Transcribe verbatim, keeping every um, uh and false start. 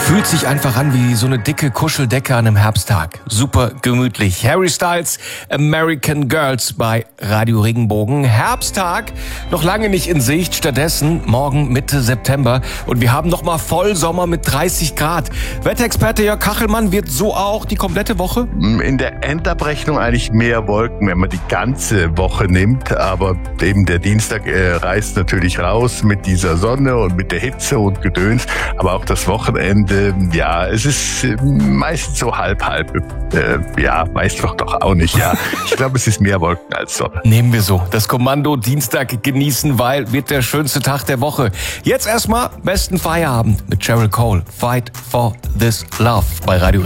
Fühlt sich einfach an wie so eine dicke Kuscheldecke an einem Herbsttag. Super gemütlich. Harry Styles, American Girls bei Radio Regenbogen. Herbsttag, noch lange nicht in Sicht. Stattdessen morgen Mitte September. Und wir haben noch mal Vollsommer mit dreißig Grad. Wetterexperte Jörg Kachelmann, wird so auch die komplette Woche? In der Endabrechnung eigentlich mehr Wolken, wenn man die ganze Woche nimmt. Aber eben der Dienstag äh, reißt natürlich raus mit dieser Sonne und mit der Hitze und Gedöns. Aber auch das Wochenende, ja, es ist meistens so halb-halb. Äh, ja, meist doch doch auch nicht, ja. Ich glaube, es ist mehr Wolken als Sonne. Nehmen wir so. Das Kommando Dienstag genießen, weil wird der schönste Tag der Woche. Jetzt erstmal besten Feierabend mit Cheryl Cole. Fight for this love bei Radio